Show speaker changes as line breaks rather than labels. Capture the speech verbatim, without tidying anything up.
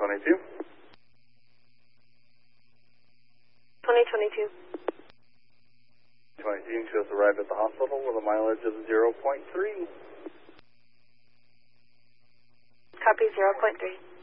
twenty-two.
twenty twenty-two.
twenty-two just arrived at the hospital with a mileage of zero point three.
Copy zero point three.